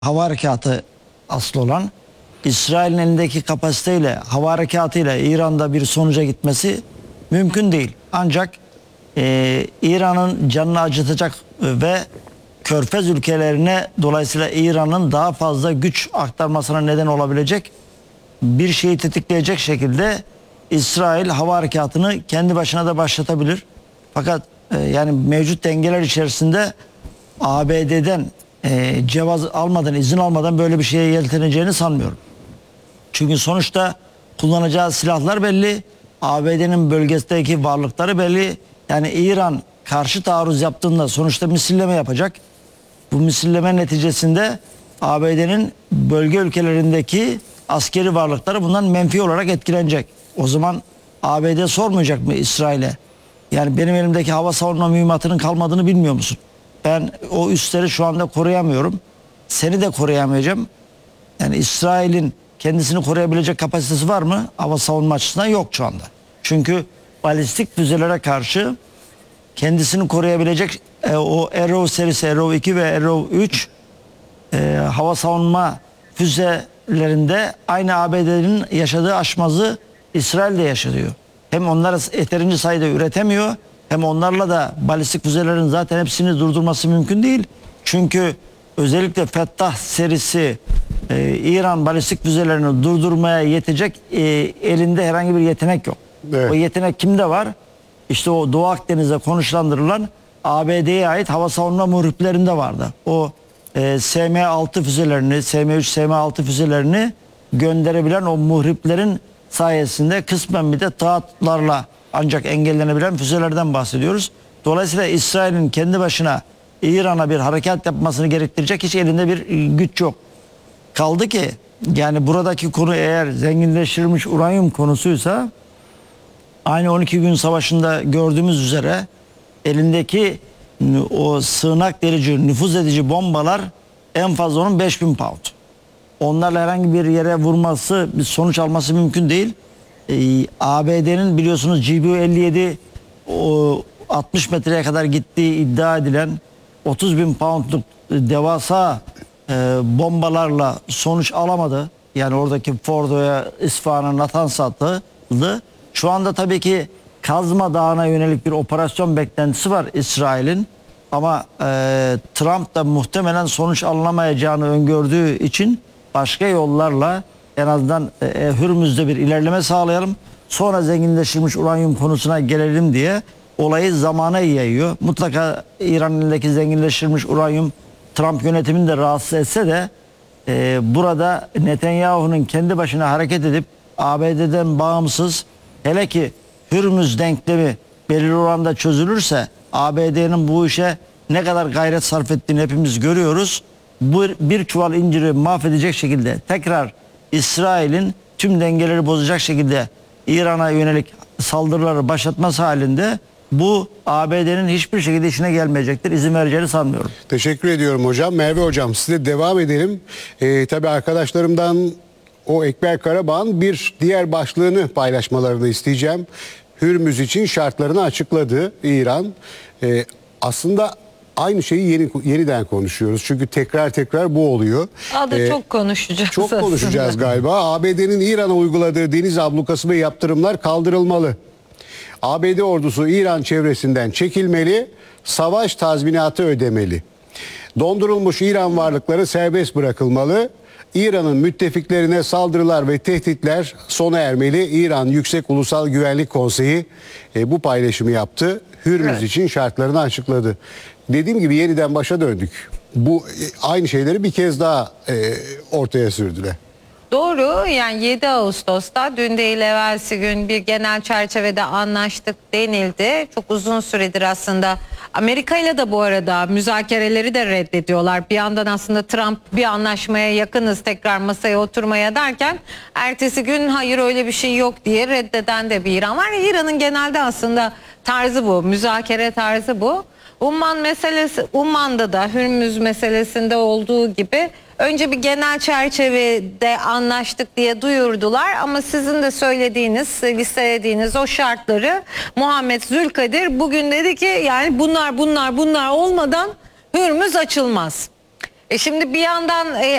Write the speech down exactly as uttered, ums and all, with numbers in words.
hava harekatı asıl olan. İsrail'in elindeki kapasiteyle, hava harekatıyla İran'da bir sonuca gitmesi mümkün değil. Ancak e, İran'ın canını acıtacak ve Körfez ülkelerine, dolayısıyla İran'ın daha fazla güç aktarmasına neden olabilecek bir şeyi tetikleyecek şekilde İsrail hava harekatını kendi başına da başlatabilir. Fakat e, yani mevcut dengeler içerisinde A B D'den e, cevaz almadan, izin almadan böyle bir şeye yelteneceğini sanmıyorum. Çünkü sonuçta kullanacağı silahlar belli, A B D'nin bölgesindeki varlıkları belli. Yani İran karşı taarruz yaptığında sonuçta misilleme yapacak. Bu misilleme neticesinde A B D'nin bölge ülkelerindeki askeri varlıkları bundan menfi olarak etkilenecek. O zaman A B D sormayacak mı İsrail'e? Yani benim elimdeki hava savunma mühimmatının kalmadığını bilmiyor musun? Ben o üsleri şu anda koruyamıyorum. Seni de koruyamayacağım. Yani İsrail'in kendisini koruyabilecek kapasitesi var mı? Hava savunma açısından yok şu anda. Çünkü balistik füzelere karşı kendisini koruyabilecek e, o Arrow serisi, Arrow iki ve Arrow üç e, hava savunma füzelerinde aynı A B D'nin yaşadığı aşmazı İsrail de yaşıyor. Hem onlar yeterince sayıda üretemiyor, hem onlarla da balistik füzelerin zaten hepsini durdurması mümkün değil. Çünkü özellikle Fettah serisi e, İran balistik füzelerini durdurmaya yetecek e, elinde herhangi bir yetenek yok. Evet. O yetenek kimde var? İşte o Doğu Akdeniz'de konuşlandırılan A B D'ye ait hava savunma muhriplerinde vardı. O e, S M altı füzelerini, S M üç, S M altı füzelerini gönderebilen o muhriplerin sayesinde kısmen bir de taahhütlerle ancak engellenebilen füzelerden bahsediyoruz. Dolayısıyla İsrail'in kendi başına İran'a bir harekat yapmasını gerektirecek hiç elinde bir güç yok. Kaldı ki yani buradaki konu eğer zenginleştirilmiş uranyum konusuysa, aynı on iki gün savaşında gördüğümüz üzere elindeki o sığınak delici, nüfuz edici bombalar en fazla onun beş bin pound. Onlarla herhangi bir yere vurması, bir sonuç alması mümkün değil. Ee, A B D'nin biliyorsunuz G B U elli yedi o altmış metreye kadar gittiği iddia edilen otuz bin poundluk devasa e, bombalarla sonuç alamadı. Yani oradaki Fordo'ya, İsfahan'a, Natanz'a atıldı. Şu anda tabii ki Kazma Dağı'na yönelik bir operasyon beklentisi var İsrail'in. Ama e, Trump da muhtemelen sonuç alınamayacağını öngördüğü için başka yollarla en azından e, Hürmüz'de bir ilerleme sağlayalım. Sonra zenginleştirilmiş uranyum konusuna gelelim diye olayı zamana yayıyor. Mutlaka İran elindeki zenginleştirilmiş uranyum Trump yönetimini de rahatsız etse de e, burada Netanyahu'nun kendi başına hareket edip A B D'den bağımsız, hele ki Hürmüz denklemi belirli oranda çözülürse A B D'nin bu işe ne kadar gayret sarf ettiğini hepimiz görüyoruz. Bu bir çuval inciri mahvedecek şekilde tekrar İsrail'in tüm dengeleri bozacak şekilde İran'a yönelik saldırıları başlatması halinde bu A B D'nin hiçbir şekilde işine gelmeyecektir. İzin vereceğini sanmıyorum. Teşekkür ediyorum hocam. Merve hocam, size devam edelim. Ee, tabii arkadaşlarımdan o Ekber Karabağ'ın bir diğer başlığını paylaşmalarını isteyeceğim. Hürmüz için şartlarını açıkladı İran. Ee, aslında aynı şeyi yeni, yeniden konuşuyoruz. Çünkü tekrar tekrar bu oluyor. Daha da ee, çok konuşacağız. Çok aslında konuşacağız galiba. A B D'nin İran'a uyguladığı deniz ablukası ve yaptırımlar kaldırılmalı. A B D ordusu İran çevresinden çekilmeli, savaş tazminatı ödemeli. Dondurulmuş İran varlıkları serbest bırakılmalı. İran'ın müttefiklerine saldırılar ve tehditler sona ermeli. İran Yüksek Ulusal Güvenlik Konseyi e, bu paylaşımı yaptı. Hürmüz evet. için şartlarını açıkladı. Dediğim gibi yeniden başa döndük. Bu e, aynı şeyleri bir kez daha e, ortaya sürdüler. Doğru, yani yedi Ağustos'ta dün değil evvelsi gün bir genel çerçevede anlaştık denildi. Çok uzun süredir aslında Amerika ile de bu arada müzakereleri de reddediyorlar. Bir yandan aslında Trump bir anlaşmaya yakınız, tekrar masaya oturmaya derken ertesi gün hayır öyle bir şey yok diye reddeden de bir İran var. İran'ın genelde aslında tarzı bu, müzakere tarzı bu. Umman meselesi, Umman'da da Hürmüz meselesinde olduğu gibi önce bir genel çerçevede anlaştık diye duyurdular ama sizin de söylediğiniz, listelediğiniz o şartları Muhammed Zülkadir bugün dedi ki yani bunlar bunlar bunlar olmadan Hürmüz açılmaz. E şimdi bir yandan e,